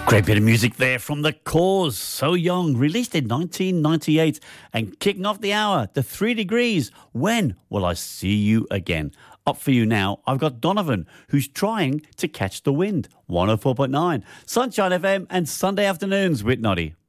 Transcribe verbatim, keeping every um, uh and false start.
Great bit of music there from The Cause, So Young, released in nineteen ninety-eight. And kicking off the hour, The Three Degrees, When Will I See You Again? Up for you now, I've got Donovan, who's trying to catch the wind. one oh four point nine, Sunshine F M and Sunday Afternoons with Noddy.